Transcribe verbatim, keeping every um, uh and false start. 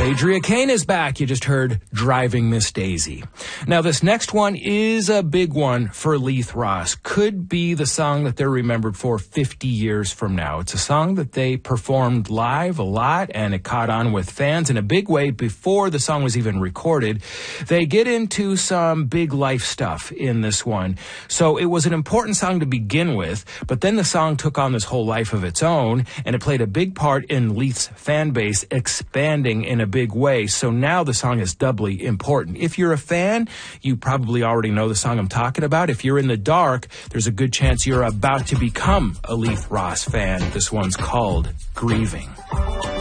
Adria Kane is back. You just heard Driving Miss Daisy. Now, this next one is a big one for Leith Ross. Could be the song that they're remembered for fifty years from now. It's a song that they performed live a lot, and it caught on with fans in a big way before the song was even recorded. They get into some big life stuff in this one. So it was an important song to begin with, but then the song took on this whole life of its own, and it played a big part in Leith's fan base expanding in a big way. So now the song is doubly important. If you're a fan, you probably already know the song I'm talking about. If you're in the dark, there's a good chance you're about to become a Leith Ross fan. This one's called Grieving.